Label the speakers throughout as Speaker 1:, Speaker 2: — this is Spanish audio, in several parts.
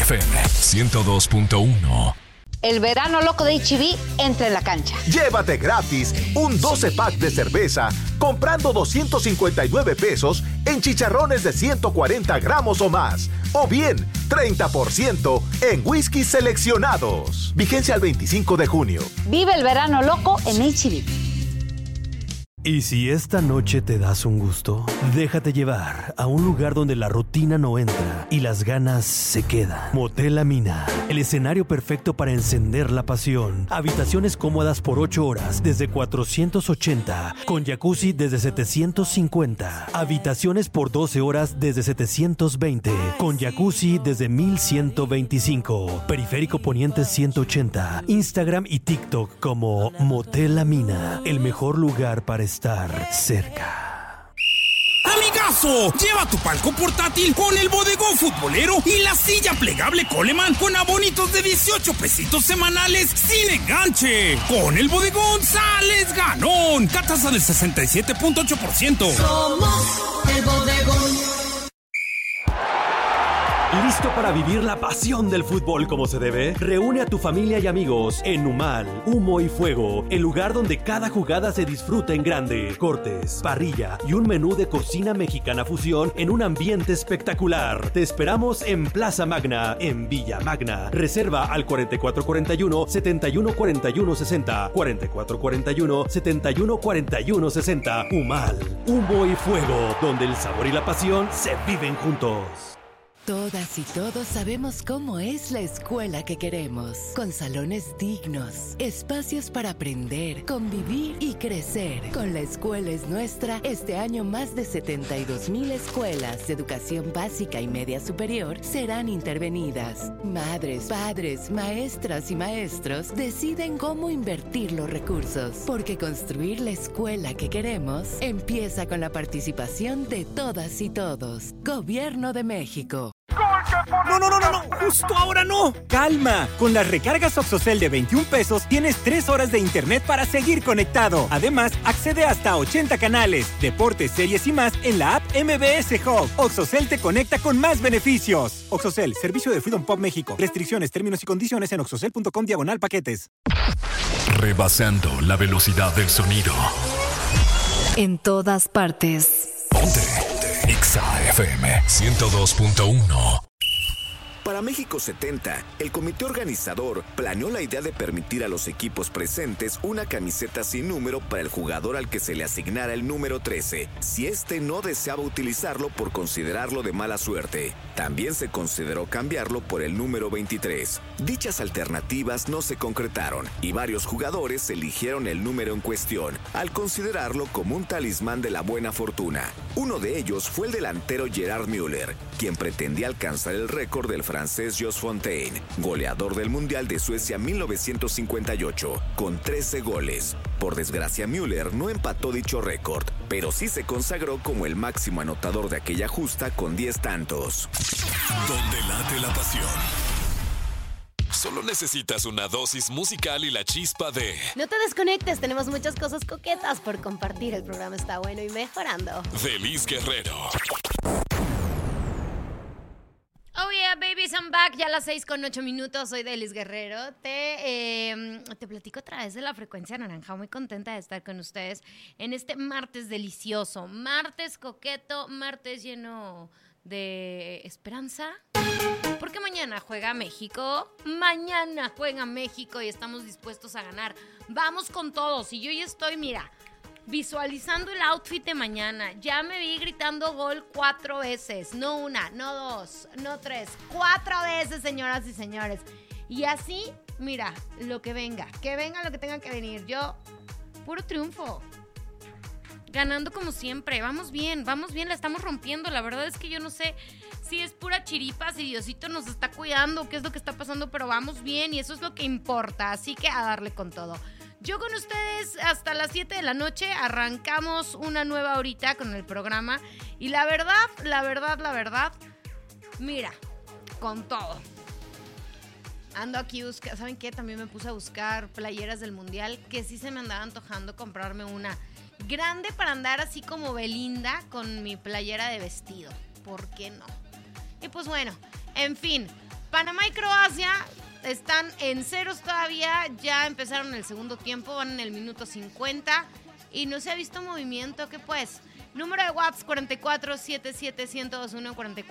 Speaker 1: FM 102.1.
Speaker 2: El verano loco de H-E-B entra en la cancha.
Speaker 3: Llévate gratis un 12-pack de cerveza comprando 259 pesos en chicharrones de 140 gramos o más. O bien, 30% en whisky seleccionados. Vigencia al 25 de junio.
Speaker 2: Vive el verano loco en H-E-B.
Speaker 4: ¿Y si esta noche te das un gusto? Déjate llevar a un lugar donde la rutina no entra y las ganas se quedan. Motel La Mina, el escenario perfecto para encender la pasión. Habitaciones cómodas por 8 horas desde 480, con jacuzzi desde 750. Habitaciones por 12 horas desde 720, con jacuzzi desde 1125. Periférico Poniente 180. Instagram y TikTok como Motel La Mina, el mejor lugar para estar cerca.
Speaker 5: ¡Amigazo! Lleva tu palco portátil con el bodegón futbolero y la silla plegable Coleman con abonitos de 18 pesitos semanales sin enganche. Con el bodegón sales ganón. Tasa del 67.8%.
Speaker 6: Somos el bodegón.
Speaker 4: ¿Listo para vivir la pasión del fútbol como se debe? Reúne a tu familia y amigos en Humal, Humo y Fuego, el lugar donde cada jugada se disfruta en grande. Cortes, parrilla y un menú de cocina mexicana fusión en un ambiente espectacular. Te esperamos en Plaza Magna, en Villa Magna. Reserva al 4441-714160. 4441-714160. Humal, Humo y Fuego, donde el sabor y la pasión se viven juntos.
Speaker 7: Todas y todos sabemos cómo es la escuela que queremos, con salones dignos, espacios para aprender, convivir y crecer. Con La Escuela es Nuestra, este año más de 72,000 escuelas de educación básica y media superior serán intervenidas. Madres, padres, maestras y maestros deciden cómo invertir los recursos, porque construir la escuela que queremos empieza con la participación de todas y todos. Gobierno de México.
Speaker 8: No, justo ahora no. Calma, con las recargas Oxocel de 21 pesos tienes 3 horas de internet para seguir conectado. Además, accede hasta 80 canales, deportes, series y más en la app MBS Hub. Oxocel te conecta con más beneficios. Oxocel, servicio de Freedom Pop México. Restricciones, términos y condiciones en oxocel.com/paquetes.
Speaker 1: Rebasando la velocidad del sonido.
Speaker 9: En todas partes.
Speaker 1: Ponte Exa FM 102.1.
Speaker 10: Para México 70, el comité organizador planeó la idea de permitir a los equipos presentes una camiseta sin número para el jugador al que se le asignara el número 13, si este no deseaba utilizarlo por considerarlo de mala suerte. También se consideró cambiarlo por el número 23. Dichas alternativas no se concretaron y varios jugadores eligieron el número en cuestión, al considerarlo como un talismán de la buena fortuna. Uno de ellos fue el delantero Gerard Müller, quien pretendía alcanzar el récord del francés Jos Fontaine, goleador del Mundial de Suecia 1958, con 13 goles. Por desgracia, Müller no empató dicho récord, pero sí se consagró como el máximo anotador de aquella justa con 10 tantos.
Speaker 1: Donde late la pasión. Solo necesitas una dosis musical y la chispa de...
Speaker 11: No te desconectes, tenemos muchas cosas coquetas por compartir. El programa está bueno y mejorando.
Speaker 1: Delis Guerrero.
Speaker 11: Oh yeah, babies, I'm back. Ya a las 6:08. Soy Delis Guerrero. Te platico a través de la frecuencia naranja. Muy contenta de estar con ustedes en este martes delicioso. Martes coqueto, martes lleno de esperanza. Porque mañana juega México. Mañana juega México y estamos dispuestos a ganar. Vamos con todos. Y yo ya estoy, mira, visualizando el outfit de mañana. Ya me vi gritando gol 4 veces. No una, no dos, no 3. 4 veces, señoras y señores. Y así, mira, lo que venga. Que venga lo que tenga que venir. Yo, puro triunfo. Ganando como siempre. Vamos bien, la estamos rompiendo. La verdad es que yo no sé si es pura chiripa, si Diosito nos está cuidando, qué es lo que está pasando, pero vamos bien y eso es lo que importa. Así que a darle con todo. Yo con ustedes hasta las 7 de la noche. Arrancamos una nueva horita con el programa. Y la verdad, mira, con todo. Ando aquí buscando, ¿saben qué? También me puse a buscar playeras del Mundial, que sí se me andaba antojando comprarme una grande para andar así como Belinda con mi playera de vestido. ¿Por qué no? Y pues bueno, en fin, Panamá y Croacia están en ceros todavía, ya empezaron el segundo tiempo, van en el minuto 50 y no se ha visto movimiento, ¿qué pues? Número de WhatsApp 4477-1021,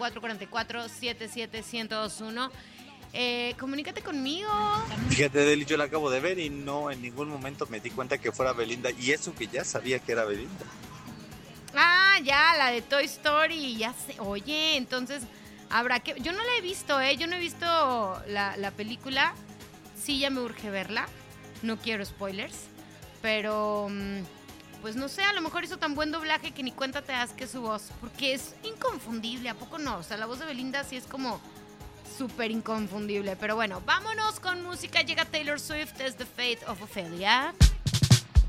Speaker 11: 4444-77121. Comunícate conmigo.
Speaker 12: Fíjate, Deli, yo la acabo de ver y no en ningún momento me di cuenta que fuera Belinda, y eso que ya sabía que era Belinda.
Speaker 11: Ah, ya, la de Toy Story, ya sé. Oye, entonces habrá que... Yo no la he visto, yo no he visto la película. Sí, ya me urge verla. No quiero spoilers, pero... Pues no sé, a lo mejor hizo tan buen doblaje que ni cuenta te das que es su voz. Porque es inconfundible, ¿a poco no? O sea, la voz de Belinda sí es como súper inconfundible. Pero bueno, vámonos con música. Llega Taylor Swift, es The Fate of Ophelia.